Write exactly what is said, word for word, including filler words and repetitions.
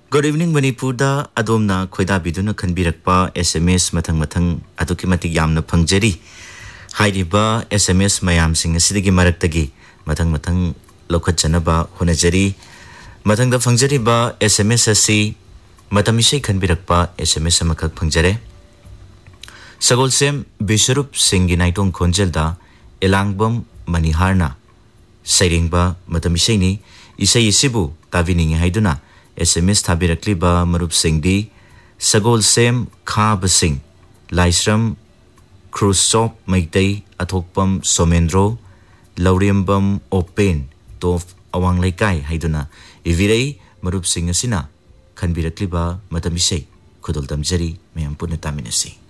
Good evening, Manipurda. Adomna khoida biduna khanbirakpa S M S mathang mathang aduki mati yamna phangjari. Hairiba S M S mayam sing asidagi maraktagi mathang mathang lokhatchanaba honajari. Mathang da phangjari ba S M S asi matamisai khanbirakpa S M S amakak phangjare. Sagolsem Bisharup Singh Naitong Khonjelda Elangbam Maniharna Sairingba matamisai ni isai isibu taviningi haiduna S M S Tabirakliba Marup Singh di Sagol Sem Khab Singh Laisram Khrushchev Maitei Athokpam Somendro Lauriambam Open Tof Awang Laikai Haiduna Ivirei Marup Singh Asina Khanbirakliba Matamisei Khudol Damjari Mayam Punna Taminasi.